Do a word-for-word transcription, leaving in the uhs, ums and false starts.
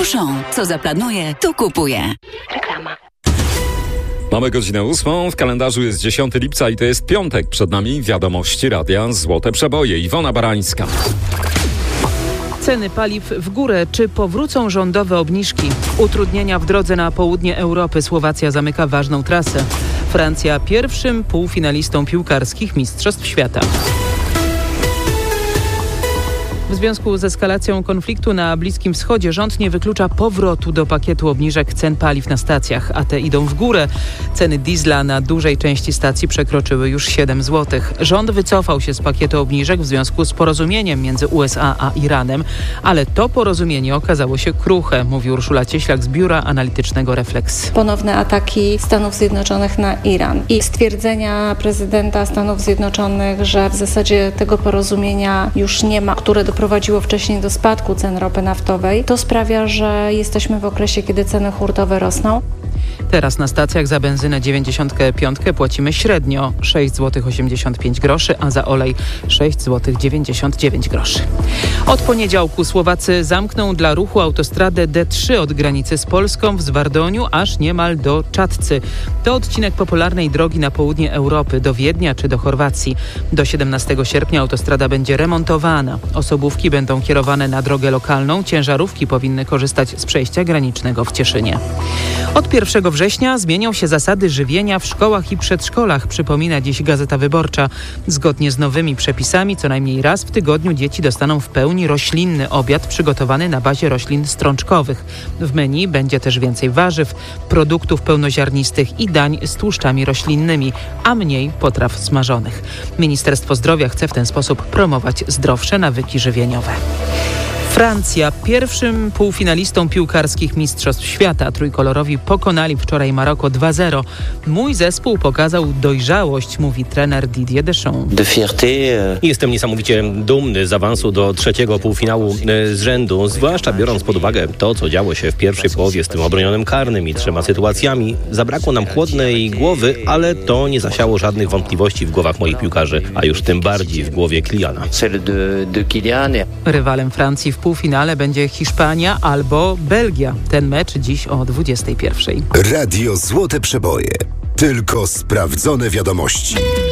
Auchan. Co zaplanuje, to kupuje. Reklama. Mamy godzinę ósmą, w kalendarzu jest dziesiątego lipca i to jest piątek. Przed nami wiadomości radia Złote Przeboje. Iwona Barańska. Ceny paliw w górę. Czy powrócą rządowe obniżki? Utrudnienia w drodze na południe Europy. Słowacja zamyka ważną trasę. Francja pierwszym półfinalistą piłkarskich Mistrzostw Świata. W związku z eskalacją konfliktu na Bliskim Wschodzie rząd nie wyklucza powrotu do pakietu obniżek cen paliw na stacjach, a te idą w górę. Ceny diesla na dużej części stacji przekroczyły już siedem złotych. Rząd wycofał się z pakietu obniżek w związku z porozumieniem między U S A a Iranem, ale to porozumienie okazało się kruche, mówi Urszula Cieślak z Biura Analitycznego Refleks. Ponowne ataki Stanów Zjednoczonych na Iran i stwierdzenia prezydenta Stanów Zjednoczonych, że w zasadzie tego porozumienia już nie ma, które doprowadziło wcześniej do spadku cen ropy naftowej, to sprawia, że jesteśmy w okresie, kiedy ceny hurtowe rosną. Teraz na stacjach za benzynę dziewięćdziesiąt pięć płacimy średnio sześć złotych osiemdziesiąt pięć groszy, a za olej sześć złotych dziewięćdziesiąt dziewięć groszy. Od poniedziałku Słowacy zamkną dla ruchu autostradę D trzy od granicy z Polską w Zwardoniu aż niemal do Czadcy. To odcinek popularnej drogi na południe Europy, do Wiednia czy do Chorwacji. Do siedemnastego sierpnia autostrada będzie remontowana. Osobówki będą kierowane na drogę lokalną, ciężarówki powinny korzystać z przejścia granicznego w Cieszynie. Od pierwszego września zmienią się zasady żywienia w szkołach i przedszkolach, przypomina dziś Gazeta Wyborcza. Zgodnie z nowymi przepisami co najmniej raz w tygodniu dzieci dostaną w pełni roślinny obiad przygotowany na bazie roślin strączkowych. W menu będzie też więcej warzyw, produktów pełnoziarnistych i dań z tłuszczami roślinnymi, a mniej potraw smażonych. Ministerstwo Zdrowia chce w ten sposób promować zdrowsze nawyki żywieniowe. Francja pierwszym półfinalistą piłkarskich Mistrzostw Świata. Trójkolorowi pokonali wczoraj Maroko dwa zero. Mój zespół pokazał dojrzałość, mówi trener Didier Deschamps. Jestem niesamowicie dumny z awansu do trzeciego półfinału z rzędu, zwłaszcza biorąc pod uwagę to, co działo się w pierwszej połowie z tym obronionym karnym i trzema sytuacjami. Zabrakło nam chłodnej głowy, ale to nie zasiało żadnych wątpliwości w głowach moich piłkarzy, a już tym bardziej w głowie Kyliana. Rywalem Francji w półfinale będzie Hiszpania albo Belgia. Ten mecz dziś o dwudziestej pierwszej. Radio Złote Przeboje. Tylko sprawdzone wiadomości.